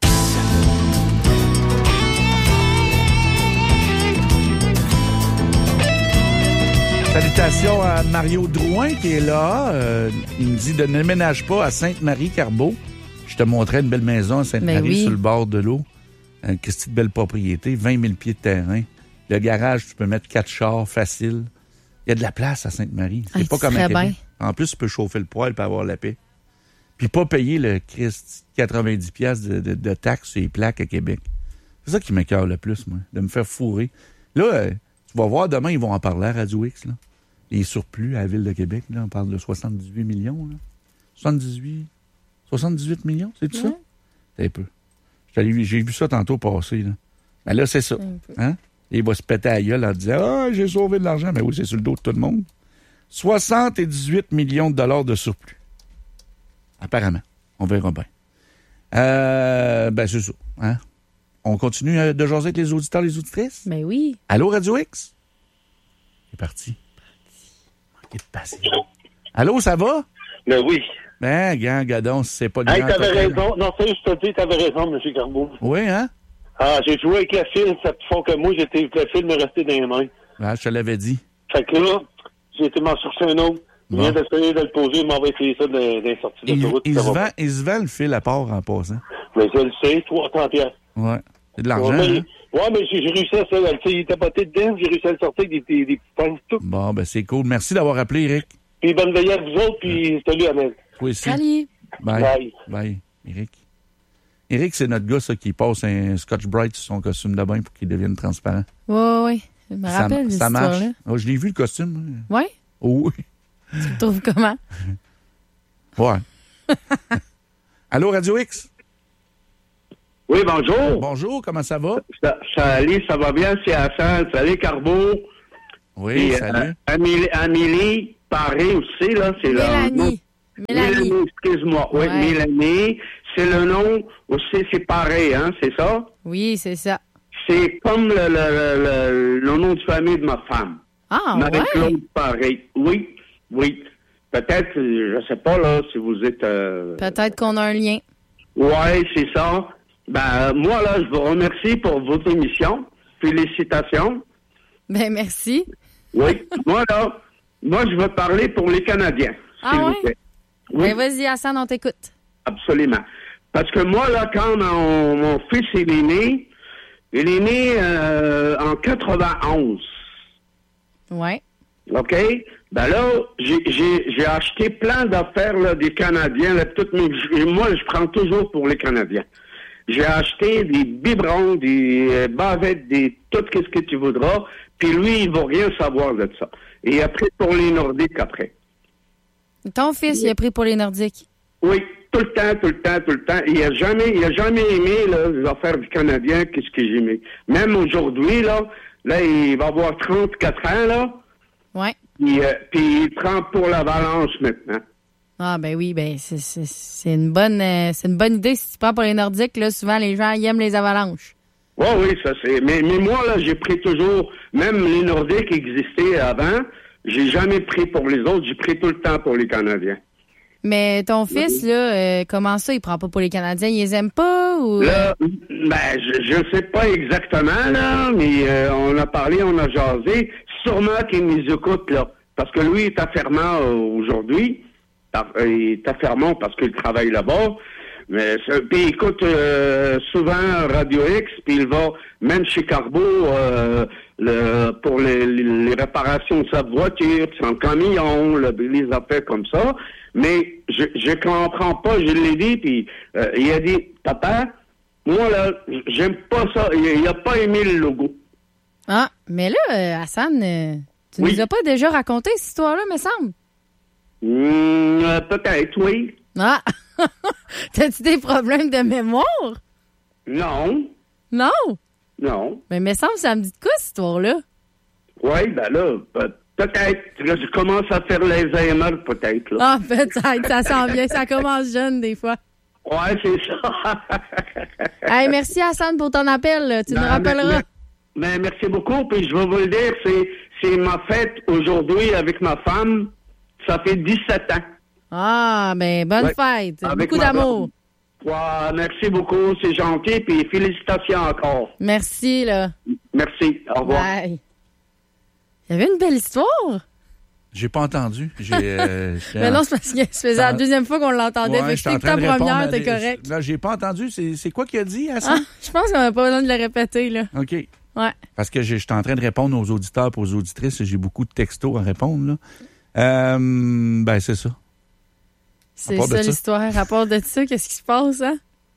Salutations à Mario Drouin qui est là. Euh, il me dit de ne ménage pas à Sainte-Marie-Carbeau. Je te montrais une belle maison à Sainte-Marie Ben oui. sur le bord de l'eau. Une petite belle propriété, vingt mille pieds de terrain. Le garage, tu peux mettre quatre chars facile. Il y a de la place à Sainte-Marie. C'est Hey, pas tu comme à serais Québec. bien. En plus, tu peux chauffer le poêle pour avoir la paix. Puis pas payer le Christ quatre-vingt-dix piastres de, de, de taxes sur les plaques à Québec. C'est ça qui m'écoeure le plus, moi, de me faire fourrer. Là, euh, tu vas voir, demain, ils vont en parler à Radio X, là. Les surplus à la Ville de Québec, là, on parle de soixante-dix-huit millions, là. soixante-dix-huit, soixante-dix-huit millions, c'est tout ça? Ouais. C'est un peu. J'étais allé- J'ai vu ça tantôt passer, là. Mais là, c'est ça. Un peu. Hein? Il va se péter à la gueule en disant « Ah, j'ai sauvé de l'argent. » Mais oui, c'est sur le dos de tout le monde. soixante-dix-huit millions de dollars de surplus. Apparemment. On verra bien. Euh, ben, c'est ça. Hein? On continue euh, de jaser avec les auditeurs, les auditrices? Ben oui. Allô, Radio X? C'est parti. Manquez de patience. Allô, ça va? Ben oui. Ben, gang, gadon, c'est pas le Hey, grand t'avais hôtel. raison. Non, ça, je te dis, t'avais raison, M. Carbeau. Oui, hein? Ah, j'ai joué avec la file, ça te font que moi, j'étais, le fil me restait dans les mains. Ah, je te l'avais dit. Fait que là, j'ai été m'en chercher un autre. Je Bon. viens d'essayer de le poser, il m'envoie essayer ça dans dans les sorties Il, d'autoroute. il ça se va vend, pas. il se vend le fil à part en passant. Mais je le sais, trois cents piastres. Ouais. C'est de l'argent, Ouais, mais, hein? ouais, mais j'ai, j'ai réussi à ça. Tu sais, il était poté dedans, j'ai réussi à le sortir avec des, des, des petits pinces, tout. Bon, ben c'est cool. Merci d'avoir appelé, Eric. Puis bonne veille à vous autres, puis salut, Amel. Toi aussi. Salut. Bye. Bye. Bye, Eric. Eric, c'est notre gars, ça, qui passe un Scotch Brite sur son costume de bain pour qu'il devienne transparent. Ouais, ouais, ouais. Je me Ça, rappelle de ça cette marche. histoire-là. Oh, je l'ai vu, le costume. Ouais? Oh, oui. Tu le trouves comment? Ouais. Allô, Radio X? Oui, bonjour. Bonjour, comment ça va? Ça, salut, ça va bien, c'est Hassan. Salut, Carbeau. Oui, Puis, salut. Euh, Amélie, Amélie Paré aussi, là, c'est Mélanie. le nom. Mélanie. Mélanie, excuse-moi. Oui, Ouais. Mélanie. C'est le nom aussi, c'est pareil, hein, c'est ça? Oui, c'est ça. C'est comme le, le, le, le, le nom de famille de ma femme. Ah, Marie-Claude ouais? Paré. Oui, oui. Peut-être, je sais pas, là, si vous êtes... Euh... Peut-être qu'on a un lien. Ouais, c'est ça. Ben, moi, là, je vous remercie pour votre émission. Félicitations. Ben, merci. Oui. moi, là, moi, je veux parler pour les Canadiens, Ah, s'il ouais? vous plaît. Oui, Ben, vas-y, Hassan, on t'écoute. absolument. Parce que moi, là, quand mon, mon fils, il est né, il est né euh, en quatre-vingt-onze. Ouais. OK? Ben là, j'ai, j'ai, j'ai acheté plein d'affaires là, des Canadiens. Là, toutes mes, moi, je prends toujours pour les Canadiens. J'ai acheté des biberons, des euh, bavettes, des tout ce que tu voudras. Puis lui, il va rien savoir de ça. Et il a pris pour les Nordiques après. Ton fils, il a pris pour les Nordiques. Oui, tout le temps, tout le temps, tout le temps. Il a jamais, il a jamais aimé là, les affaires du Canadien, qu'est-ce que j'ai aimé. Même aujourd'hui, là, là, il va avoir trente-quatre ans, là. Ouais. Puis, euh, puis il prend pour l'Avalanche maintenant. Ah, ben oui, ben, c'est, c'est, c'est une bonne, euh, c'est une bonne idée. Si tu prends pour les Nordiques, là, souvent, les gens, ils aiment les avalanches. Oui, oui, ça c'est. Mais, mais moi, là, j'ai pris toujours, même les Nordiques existaient avant, j'ai jamais pris pour les autres, j'ai pris tout le temps pour les Canadiens. Mais ton fils, là, euh, comment ça, il prend pas pour les Canadiens? Il les aime pas ou... Là, ben, je, je sais pas exactement, là, mais euh, on a parlé, on a jasé. Sûrement qu'il nous écoute, là. Parce que lui, il est à Fermont euh, aujourd'hui. Il est à Fermont parce qu'il travaille là-bas. Mais puis il écoute euh, souvent Radio X, puis il va même chez Carbo euh, le, pour les, les réparations de sa voiture, son camion, le, les affaires comme ça. Mais je je comprends pas, je l'ai dit, puis euh, il a dit, papa, moi là, j'aime pas ça. Il, il a pas aimé le logo. Ah, mais là, euh, Hassan, euh, tu Oui. nous as pas déjà raconté cette histoire-là, me semble? Hum, euh, peut-être, oui. Ah! T'as-tu des problèmes de mémoire? Non. Non? Non. Mais me semble, ça me dit de quoi, cette histoire-là? Oui, ben là, peut- peut-être. Là, je commence à faire l'Alzheimer, peut-être. Là. Ah, peut-être, ça sent bien. Ça commence jeune, des fois. Ouais, c'est ça. Hey, merci, Hassan, pour ton appel. là. Tu Ben, nous rappelleras. Mais, mais merci beaucoup. Puis je vais vous le dire, c'est, c'est ma fête aujourd'hui avec ma femme. Ça fait dix-sept ans. Ah, ben, bonne Ouais. fête. Avec Beaucoup ma d'amour. Ouais, merci beaucoup, c'est gentil. Puis félicitations encore. Merci, là. Merci. Au revoir. Bye. Il y avait une belle histoire. J'ai pas entendu. J'ai, euh, j'étais Mais en- non, c'est parce que ça faisait la deuxième fois qu'on l'entendait. Ouais, fait que j'étais je en sais que ta train de répondre première, à t'es des- correct. Là, j'ai pas entendu. C'est, c'est quoi qu'il a dit, Hassan? Ah, je pense qu'on n'a pas besoin de le répéter, là. OK. Ouais. Parce que j'ai- j'étais en train de répondre aux auditeurs et aux auditrices. et J'ai beaucoup de textos à répondre, là. Euh, ben, c'est ça. C'est À part de ça ça. l'histoire. À part de ça, qu'est-ce qui se passe, hein?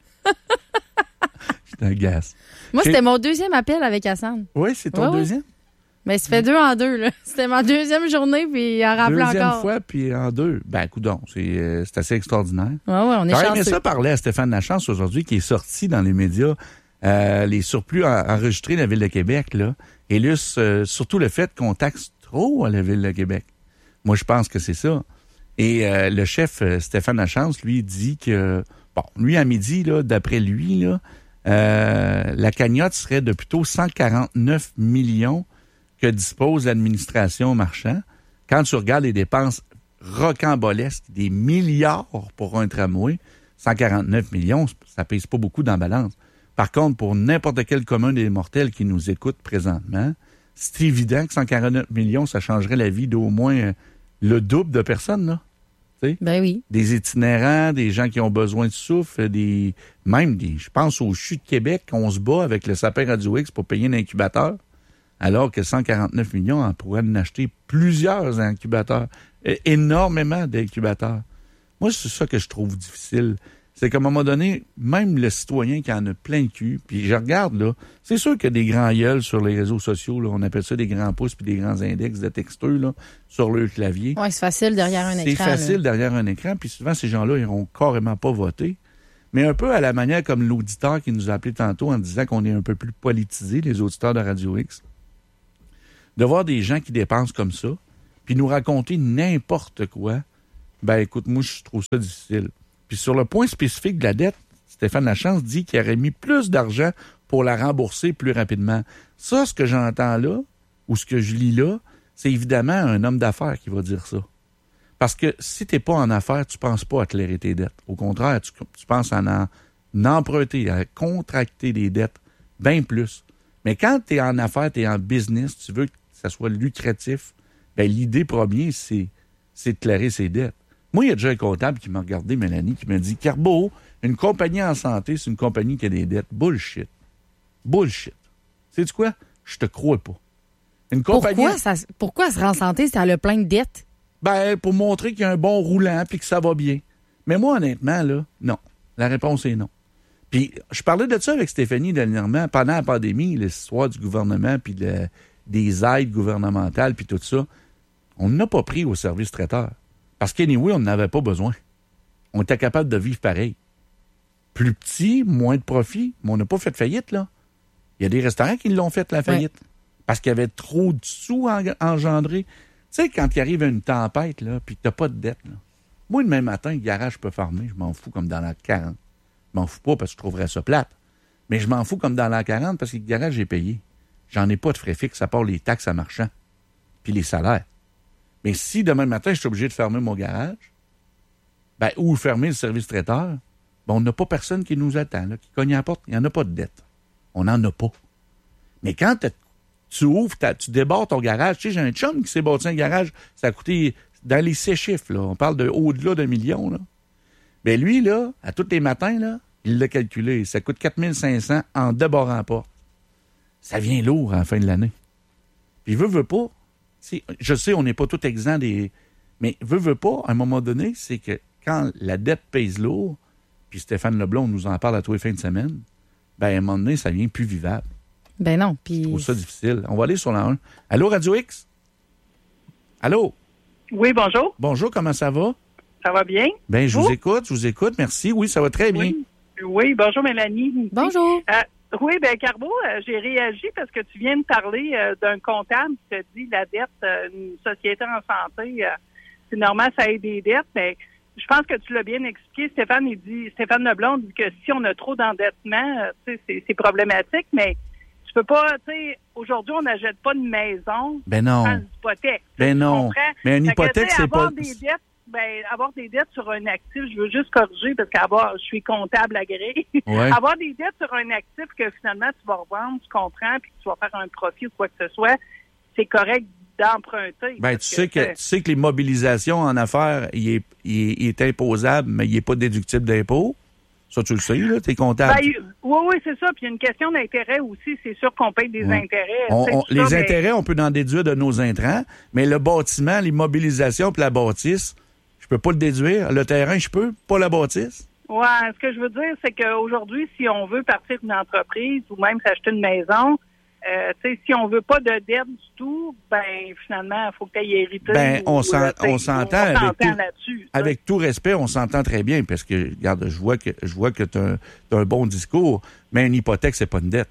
J'étais agace. Moi, J'ai- c'était mon deuxième appel avec Hassan. Oui, c'est ton Ouais, ouais. deuxième? Mais ça fait deux en deux, là. C'était ma deuxième journée, puis il en rappelait Deuxième encore. fois, puis en deux. Ben, coudonc, c'est, euh, c'est assez extraordinaire. Ouais, ouais, on est J'aurais aimé chanceux. ça parler à Stéphane Lachance aujourd'hui, qui est sorti dans les médias, euh, les surplus en- enregistrés de la Ville de Québec, là, et lui, euh, surtout le fait qu'on taxe trop à la Ville de Québec. Moi, je pense que c'est ça. Et euh, le chef euh, Stéphane Lachance, lui, dit que, bon, lui, à midi, là, d'après lui, là, euh, la cagnotte serait de plutôt cent quarante-neuf millions que dispose l'administration marchand. Quand tu regardes les dépenses rocambolesques, des milliards pour un tramway, cent quarante-neuf millions, ça pèse pas beaucoup dans la balance. Par contre, pour n'importe quel commun des mortels qui nous écoute présentement, c'est évident que cent quarante-neuf millions, ça changerait la vie d'au moins euh, le double de personnes, là. T'sais? Ben oui. Des itinérants, des gens qui ont besoin de souffle, des même des. Je pense au C H U de Québec, on se bat avec le sapin Radio X pour payer un incubateur, alors que cent quarante-neuf millions, on pourrait en acheter plusieurs incubateurs, é- énormément d'incubateurs. Moi, c'est ça que je trouve difficile. C'est qu'à un moment donné, même le citoyen qui en a plein le cul, puis je regarde, là, c'est sûr qu'il y a des grands gueules sur les réseaux sociaux, là, on appelle ça des grands pouces puis des grands index de texteux, là, sur le clavier. Ouais, c'est facile derrière un C'est écran. facile là. derrière un écran, puis souvent, ces gens-là, ils n'auront carrément pas voté. Mais un peu à la manière comme l'auditeur qui nous a appelé tantôt en disant qu'on est un peu plus politisé, les auditeurs de Radio X. de voir des gens qui dépensent comme ça, puis nous raconter n'importe quoi, ben écoute, moi, je trouve ça difficile. Puis sur le point spécifique de la dette, Stéphane Lachance dit qu'il aurait mis plus d'argent pour la rembourser plus rapidement. Ça, ce que j'entends là, ou ce que je lis là, c'est évidemment un homme d'affaires qui va dire ça. Parce que si tu n'es pas en affaires, tu ne penses pas à clairer tes dettes. Au contraire, tu, tu penses à en, en emprunter, à contracter des dettes, bien plus. Mais quand tu es en affaires, tu es en business, tu veux que ça soit lucratif, ben l'idée première, c'est, c'est de clairer ses dettes. Moi, il y a déjà un comptable qui m'a regardé, Mélanie, qui m'a dit « Carbo, une compagnie en santé, c'est une compagnie qui a des dettes. Bullshit. Bullshit. Sais-tu quoi? Je te crois pas. » Une compagnie... Pourquoi, ça, pourquoi se rend santé si elle a plein de dettes? Ben, pour montrer qu'il y a un bon roulant puis que ça va bien. Mais moi, honnêtement, là, non. La réponse est non. Puis, je parlais de ça avec Stéphanie dernièrement, pendant la pandémie, l'histoire du gouvernement puis de, des aides gouvernementales puis tout ça. On n'a pas pris au service traiteur. Parce qu'anyway, on n'avait pas besoin. On était capable de vivre pareil. Plus petit, moins de profit, mais on n'a pas fait faillite, là. Il y a des restaurants qui l'ont fait, la faillite. Ouais. Parce qu'il y avait trop de sous engendrés. Tu sais, quand il arrive une tempête, là, puis que t'as pas de dette, là. Moi, le même matin, le garage peut fermer. Je m'en fous comme dans l'an quarante. Je m'en fous pas parce que je trouverais ça plate. Mais je m'en fous comme dans l'an quarante parce que le garage est payé. J'en ai pas de frais fixes à part les taxes à marchand. Puis les salaires. Mais si demain matin, je suis obligé de fermer mon garage, ben, ou fermer le service traiteur, ben, on n'a pas personne qui nous attend, là, qui cogne à la porte. Il n'y en a pas de dette. On n'en a pas. Mais quand tu ouvres, tu débordes ton garage, tu sais, j'ai un chum qui s'est bâti un garage, ça a coûté, dans les six chiffres, là, on parle de au-delà d'un million, là. Ben, lui, là, à tous les matins, là, il l'a calculé. Ça coûte quatre mille cinq cents en débarrant la porte. Ça vient lourd à la fin de l'année. Puis, veut, veut pas. Je sais, on n'est pas tout exempt des... Mais veut, veut pas, à un moment donné, c'est que quand la dette pèse lourd, puis Stéphane Leblond nous en parle à tous les fins de semaine, ben à un moment donné, ça devient plus vivable. Ben non, puis... Je trouve ça difficile. On va aller sur la un. Allô, Radio X? Allô? Oui, bonjour. Bonjour, comment ça va? Ça va bien? Ben, je vous écoute, je vous écoute, merci. Oui, ça va très bien. Oui, oui bonjour Mélanie. Bonjour. Euh, Oui, bien, Carbo, euh, j'ai réagi parce que tu viens de parler euh, d'un comptable qui te dit la dette, euh, une société en santé, euh, c'est normal, ça ait des dettes, mais je pense que tu l'as bien expliqué. Stéphane, il dit, Stéphane Leblond dit que si on a trop d'endettement, euh, tu sais, c'est, c'est problématique, mais tu peux pas, tu sais, aujourd'hui, on n'achète pas une maison. Ben non. Sans hypothèque. Ben non. Mais une hypothèque, c'est pas... Des dettes, ben, avoir des dettes sur un actif, je veux juste corriger parce qu'avoir, je suis comptable agréé. Ouais. Avoir des dettes sur un actif que finalement tu vas revendre, tu comprends, puis que tu vas faire un profit ou quoi que ce soit, c'est correct d'emprunter. Ben, tu sais que, que tu sais que les mobilisations en affaires, il est, il est, il est imposable, mais il n'est pas déductible d'impôt. Ça, tu le sais, là, t'es comptable. Ben, oui, oui, c'est ça. Puis il y a une question d'intérêt aussi. C'est sûr qu'on paye des ouais. intérêts. On, on, les ça, intérêts, mais... on peut en déduire de nos intrants, mais le bâtiment, les mobilisations puis la bâtisse, je peux pas le déduire. Le terrain, je peux, pas la bâtisse. Ouais, ce que je veux dire, c'est qu'aujourd'hui, si on veut partir d'une entreprise ou même s'acheter une maison, euh, tu sais, si on veut pas de dette du tout, ben finalement, il faut que tu aies hérité. Ben, on, ou, s'en, euh, on s'entend avec tout, là-dessus. avec tout respect, on s'entend très bien parce que, regarde, je vois que je vois que tu as un bon discours, mais une hypothèque, c'est pas une dette.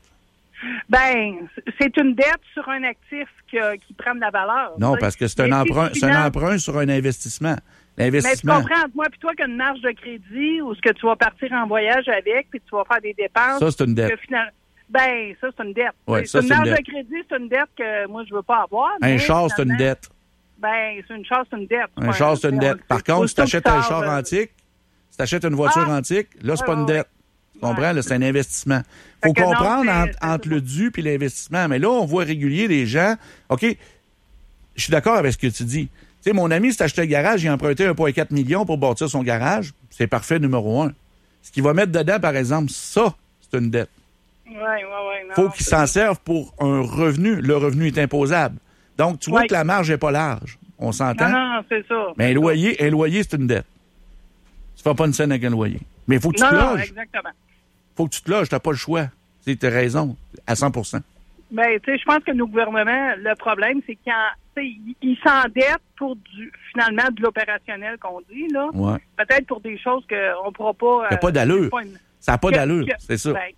Ben, c'est une dette sur un actif qui, qui prend de la valeur. Non, t'sais. parce que c'est un emprunt, c'est un emprunt sur un investissement. L'investissement. Mais tu comprends entre moi puis toi qu'il y a une marge de crédit ou ce que tu vas partir en voyage avec puis tu vas faire des dépenses. Ça, c'est une dette. Final... Ben, ça, c'est une dette. Ouais, c'est ça, une c'est marge une dette. de crédit, c'est une dette que moi, je veux pas avoir. Un char, c'est une dette. Ben, c'est une char, c'est une dette. Un char, c'est une dette. Par contre, si tu achètes un char antique, si tu achètes une voiture ah, antique, là, c'est pas une dette. Tu comprends? Là, c'est un investissement. Il faut comprendre non, entre, entre le dû et l'investissement. Mais là, on voit régulier des gens. OK, je suis d'accord avec ce que tu dis. Tu sais, mon ami s'est acheté un garage, il a emprunté un virgule quatre million pour bâtir son garage. C'est parfait, numéro un. Ce qu'il va mettre dedans, par exemple, ça, c'est une dette. Oui, oui, oui. Il faut qu'il s'en serve pour un revenu. Le revenu est imposable. Donc, tu vois ouais. que la marge n'est pas large. On s'entend? Non, non, c'est ça. Mais un loyer, un loyer, c'est une dette. Tu ne fais pas une scène avec un loyer. Mais il faut que tu non, te non, loges. exactement. Il faut que tu te loges. Tu n'as pas le choix. Tu as raison, à cent pour cent. Ben, tu sais, je pense que nos gouvernements, le problème, c'est qu'ils ils s'endettent pour du, finalement, de l'opérationnel qu'on dit, là. Ouais. Peut-être pour des choses qu'on ne pourra pas... Il n'y a pas d'allure. Pas une... Ça n'a pas que, d'allure, que, c'est ça. Ben, que,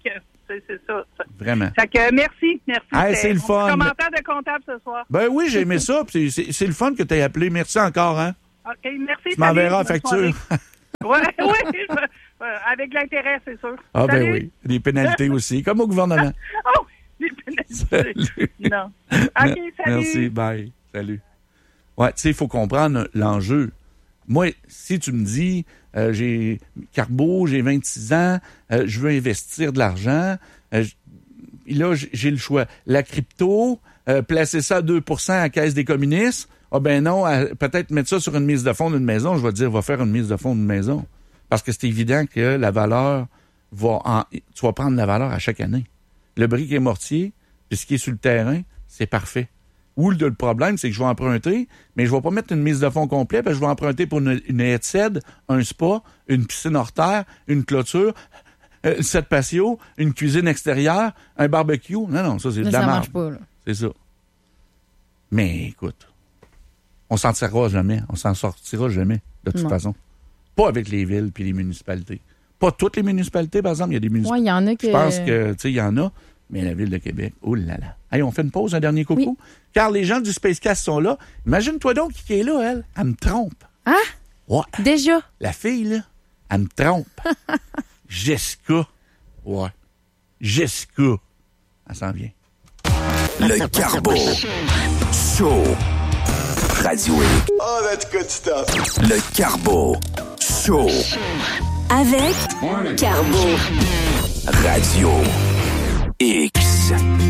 C'est, c'est ça, ça. Vraiment. Fait que merci, merci. Hey, c'est le mon fun. Commentaire de comptable ce soir. Ben oui, j'ai aimé ça. C'est, c'est, c'est le fun que tu aies appelé. Merci encore, hein? OK, merci. Tu m'enverras la facture. Oui, oui. Avec l'intérêt, c'est sûr. Ah, Salut. ben oui. Des pénalités aussi, comme au gouvernement. Oh, des pénalités. Salut. Non. OK, salut. Merci, bye. Salut. Ouais, tu sais, il faut comprendre l'enjeu. Moi, si tu me dis, euh, j'ai Carbo, j'ai vingt-six ans, euh, je veux investir de l'argent, euh, là, j'ai le choix. La crypto, euh, placer ça à deux pour cent à la Caisse des communistes, ah ben non, à, peut-être mettre ça sur une mise de fonds d'une maison, je vais te dire, va faire une mise de fonds d'une maison. Parce que c'est évident que la valeur va en, tu vas prendre la valeur à chaque année. Le brick et mortier, puis ce qui est sur le terrain, c'est parfait. Ou le, le problème, c'est que je vais emprunter, mais je vais pas mettre une mise de fonds complète, parce que je vais emprunter pour une, une headset, un spa, une piscine hors terre, une clôture, euh, sept patios, une cuisine extérieure, un barbecue. Non, non, ça, c'est de la ça merde. marche pas, là. C'est ça. Mais écoute, on s'en tirera jamais. On s'en sortira jamais, de toute non. façon. Pas avec les villes puis les municipalités. Pas toutes les municipalités, par exemple. Il y a des municipalités. Oui, il y en a que... Je pense que, tu sais, il y en a. Mais la Ville de Québec, oh là là. Hey, on fait une pause, un dernier coucou? Oui. Car les gens du Spacecast sont là. Imagine-toi donc qui est là, elle. Elle me trompe. Hein? Ouais. Déjà? La fille, là, elle me trompe. Jessica. Ouais. Jessica. Elle s'en vient. Le Carbo. Show. Radio X. Oh, that's good stuff. Le Carbo. Show. Avec Carbo. Radio X.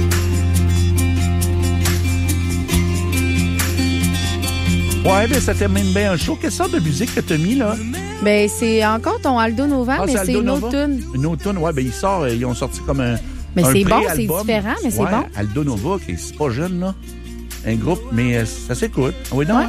Ouais, ben ça termine bien un show. Quelle sorte de musique que t'as mis, là? Ben, c'est encore ton Aldo Nova, Ah, mais c'est Aldo une Nova? autre tune. Une autre tune, ouais, ben ils sortent, ils ont sorti comme un. Mais un c'est bon, c'est pré-album. différent, mais c'est Ouais, bon. Aldo Nova, qui c'est pas jeune, là. Un groupe, mais euh, ça s'écoute. Oui, non? Ouais.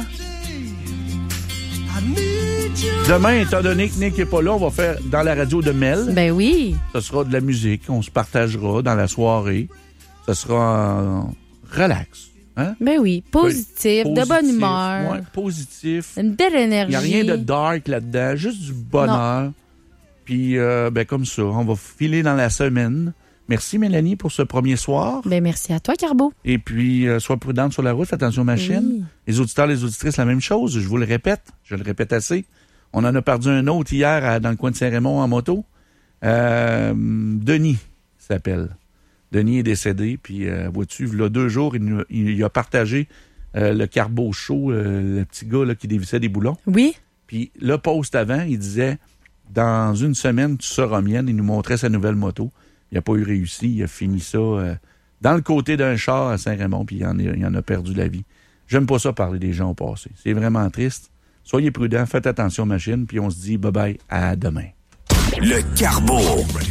Demain, étant donné que Nick n'est pas là, on va faire dans la radio de Mel. Ben oui. Ce sera de la musique, on se partagera dans la soirée. Ce sera euh, relax. Hein? Ben oui, positif, Oui, de bonne positif, humeur. Ouais, positif. Une belle Il énergie. n'y a rien de dark là-dedans, juste du bonheur. Puis, euh, ben comme ça, on va filer dans la semaine. Merci, Mélanie, pour ce premier soir. Ben merci à toi, Carbo. Et puis, euh, sois prudente sur la route, fais attention aux machines. Oui. Les auditeurs, les auditrices, la même chose. Je vous le répète, je le répète assez. On en a perdu un autre hier à, dans le coin de Saint-Raymond en moto. Euh, Denis s'appelle. Denis est décédé, puis euh, vois-tu, il y a deux jours, il, nous, il, il a partagé euh, le Carbo Show, euh, le petit gars là, qui dévissait des boulons. Oui. Puis le post avant, il disait, dans une semaine, tu seras mienne. Il nous montrait sa nouvelle moto. Il n'a pas eu réussi, il a fini ça euh, dans le côté d'un char à Saint-Raymond, puis il en, a, il en a perdu la vie. J'aime pas ça parler des gens au passé. C'est vraiment triste. Soyez prudents, faites attention aux machines, puis on se dit bye-bye, à demain. Le Carbo.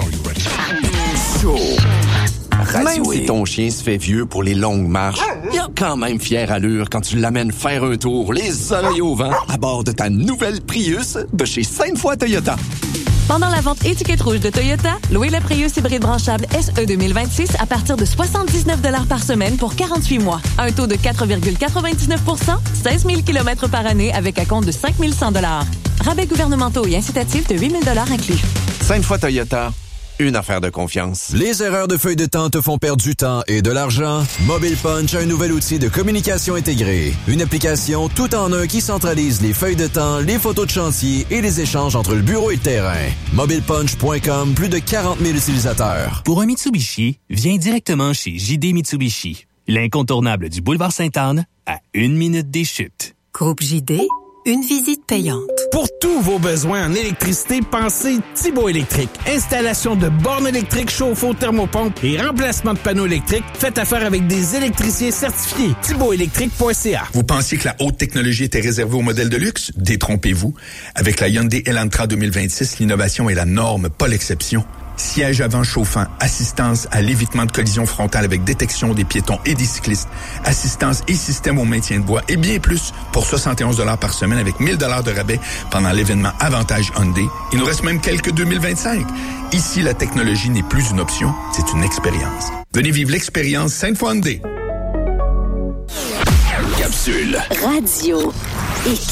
Show. Même si ton chien se fait vieux pour les longues marches, il a quand même fière allure quand tu l'amènes faire un tour, les oreilles au vent, à bord de ta nouvelle Prius de chez Sainte-Foy Toyota. Pendant la vente étiquette rouge de Toyota, louez le Prius hybride branchable S E deux mille vingt-six à partir de soixante-dix-neuf dollars par semaine pour quarante-huit mois. Un taux de quatre virgule quatre-vingt-dix-neuf pour cent, seize mille kilomètres par année avec un compte de cinq mille cent dollars. Rabais gouvernementaux et incitatifs de huit mille dollars inclus. Sainte-Foy Toyota, une affaire de confiance. Les erreurs de feuille de temps te font perdre du temps et de l'argent? Mobile Punch a un nouvel outil de communication intégrée. Une application tout en un qui centralise les feuilles de temps, les photos de chantier et les échanges entre le bureau et le terrain. mobile punch point com, plus de quarante mille utilisateurs. Pour un Mitsubishi, viens directement chez J D Mitsubishi, l'incontournable du boulevard Sainte-Anne, à une minute des chutes. Groupe J D, une visite payante. Pour tous vos besoins en électricité, pensez Thibaut Électrique. Installation de bornes électriques, chauffe-eau, thermopompe et remplacement de panneaux électriques. Faites affaire avec des électriciens certifiés. thibaut électrique point c a. Vous pensiez que la haute technologie était réservée aux modèles de luxe? Détrompez-vous. Avec la Hyundai Elantra deux mille vingt-six, l'innovation est la norme, pas l'exception. Siège avant chauffant, assistance à l'évitement de collision frontale avec détection des piétons et des cyclistes, assistance et système au maintien de voie et bien plus pour soixante et onze dollars par semaine avec mille dollars de rabais pendant l'événement Avantage Hyundai. Il nous reste même quelques deux mille vingt-cinq. Ici, la technologie n'est plus une option, c'est une expérience. Venez vivre l'expérience Sainte-Foy Hyundai. Capsule. Radio X.